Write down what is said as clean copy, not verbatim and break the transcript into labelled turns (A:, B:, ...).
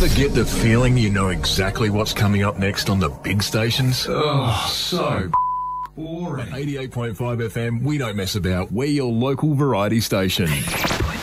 A: Ever get the feeling you know exactly what's coming up next on the big stations? Oh, so boring. 88.5 FM, we don't mess about. We're your local variety station.